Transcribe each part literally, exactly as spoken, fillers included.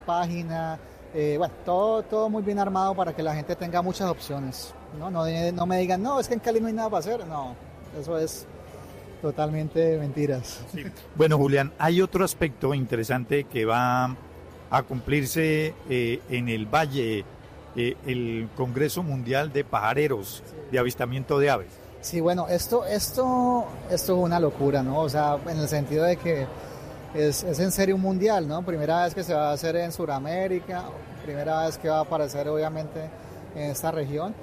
página, eh, bueno, todo, todo muy bien armado para que la gente tenga muchas opciones, ¿no? No, no me digan, no, es que en Cali no hay nada para hacer, no, eso es totalmente mentiras. Sí. Bueno, Julián, hay otro aspecto interesante que va a cumplirse eh, en el Valle, eh, el Congreso Mundial de Pajareros, sí, de avistamiento de aves. Sí, bueno, esto, esto, esto es una locura, ¿no? O sea, en el sentido de que es, es en serio un mundial, ¿no? Primera vez que se va a hacer en Sudamérica, primera vez que va a aparecer obviamente en esta región.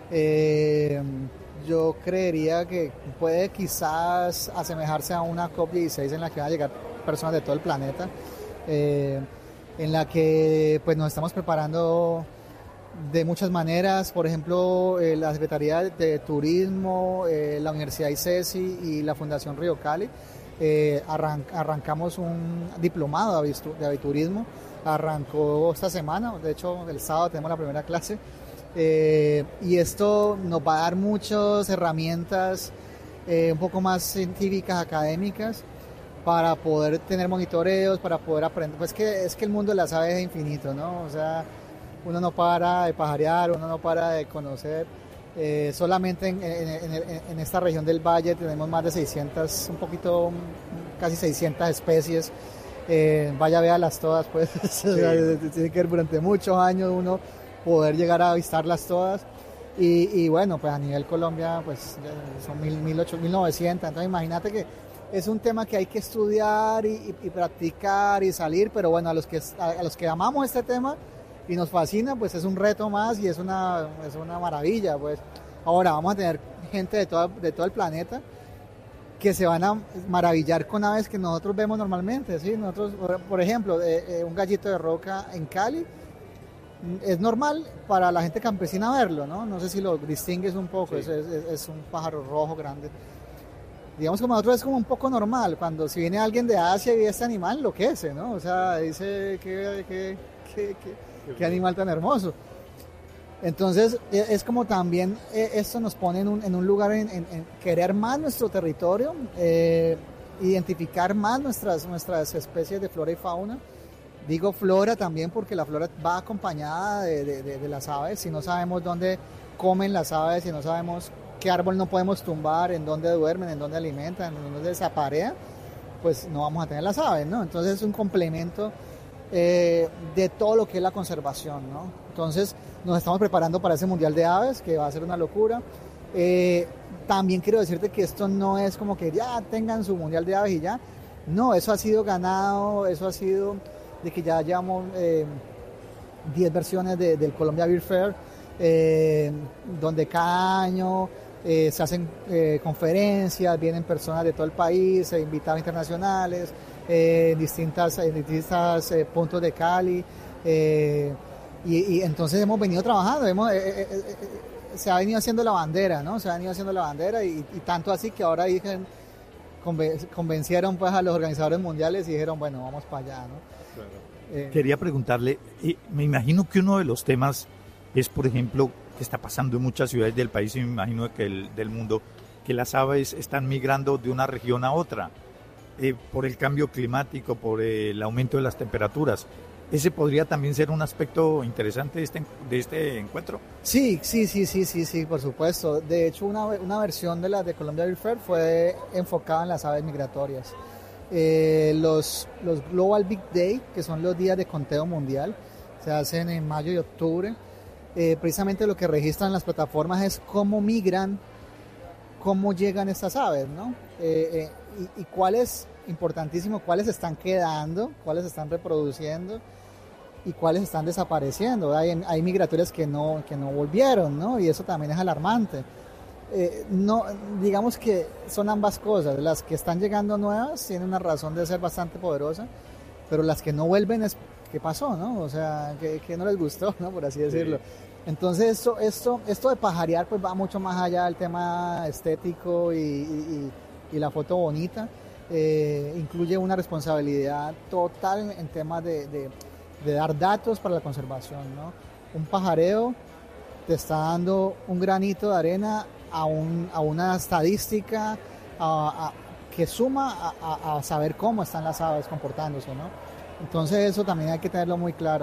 Eh, yo creería que puede quizás asemejarse a una COP dieciséis en la que van a llegar personas de todo el planeta, eh, en la que pues nos estamos preparando de muchas maneras, por ejemplo, eh, la Secretaría de Turismo, eh, la Universidad ICESI y la Fundación Río Cali, eh, arran- arrancamos un diplomado de, avistu- de aviturismo, arrancó esta semana, de hecho el sábado tenemos la primera clase, eh, y esto nos va a dar muchas herramientas eh, un poco más científicas, académicas, para poder tener monitoreos, para poder aprender, pues que es que el mundo de las aves es infinito, ¿no? O sea, uno no para de pajarear, uno no para de conocer. Eh, solamente en, en, en, en esta región del Valle tenemos más de seiscientas, un poquito, casi seiscientas especies. Eh, vaya, véalas todas, pues. Sí. O sea, tiene que ver durante muchos años uno poder llegar a avistarlas todas. Y, y bueno, pues a nivel Colombia, pues son mil, mil ocho, mil novecientas. Entonces imagínate que es un tema que hay que estudiar y, y, y practicar y salir, pero bueno, a los que, a, a los que amamos este tema y nos fascina, pues es un reto más y es una, es una maravilla, pues. Ahora vamos a tener gente de, toda, de todo el planeta que se van a maravillar con aves que nosotros vemos normalmente, ¿sí? Nosotros, por ejemplo, eh, eh, un gallito de roca en Cali es normal para la gente campesina verlo, ¿no? No sé si lo distingues un poco, sí. es, es, es un pájaro rojo grande. Digamos que para nosotros es como un poco normal, cuando si viene alguien de Asia y ve este animal, enloquece, ¿no? O sea, dice que... que, que, que qué animal tan hermoso. Entonces es como también esto nos pone en un, en un lugar en, en, en querer más nuestro territorio, eh, identificar más nuestras, nuestras especies de flora y fauna. Digo flora también porque la flora va acompañada de, de, de, de las aves. Si no sabemos dónde comen las aves, si no sabemos qué árbol no podemos tumbar, en dónde duermen, en dónde alimentan, en dónde se aparean, pues no vamos a tener las aves, ¿no? Entonces es un complemento Eh, de todo lo que es la conservación, ¿no? Entonces nos estamos preparando para ese Mundial de Aves, que va a ser una locura. Eh, también quiero decirte que esto no es como que ya tengan su Mundial de Aves y ya. No, eso ha sido ganado, eso ha sido de que ya llevamos eh, diez versiones de, del Colombia Bird Fair, eh, donde cada año eh, se hacen eh, conferencias, vienen personas de todo el país, eh, invitados internacionales, en eh, distintas, en distintos eh, puntos de Cali, eh, y, y entonces hemos venido trabajando, hemos, eh, eh, eh, se ha venido haciendo la bandera, ¿no? Se ha venido haciendo la bandera y, y tanto así que ahora dicen, convencieron pues a los organizadores mundiales y dijeron, bueno, vamos para allá, ¿no? Claro. Eh, Quería preguntarle, eh, me imagino que uno de los temas es, por ejemplo, que está pasando en muchas ciudades del país y me imagino que el, del mundo, que las aves están migrando de una región a otra. Eh, por el cambio climático, por eh, el aumento de las temperaturas. ¿Ese podría también ser un aspecto interesante de este, de este encuentro? Sí, sí, sí, sí, sí, sí, por supuesto. De hecho, una, una versión de la de Colombia Bird Fair fue enfocada en las aves migratorias. Eh, los, los Global Big Day, que son los días de conteo mundial, se hacen en mayo y octubre. Eh, precisamente lo que registran las plataformas es cómo migran, cómo llegan estas aves, ¿no? Eh, eh, y, y cuáles, importantísimo, cuáles están quedando, cuáles están reproduciendo y cuáles están desapareciendo. Hay, hay migratorias que no, que no volvieron, ¿no? Y eso también es alarmante. Eh, no, digamos que son ambas cosas. Las que están llegando nuevas tienen una razón de ser bastante poderosa, pero las que no vuelven es ¿qué pasó, no? O sea, que, que no les gustó, ¿no? Por así decirlo. Sí. Entonces esto, esto, esto de pajarear pues va mucho más allá del tema estético y, y, y la foto bonita. Eh, incluye una responsabilidad total en temas de, de, de dar datos para la conservación, ¿no? Un pajareo te está dando un granito de arena a, un, a una estadística a, a, que suma a, a, a saber cómo están las aves comportándose, ¿no? Entonces eso también hay que tenerlo muy claro.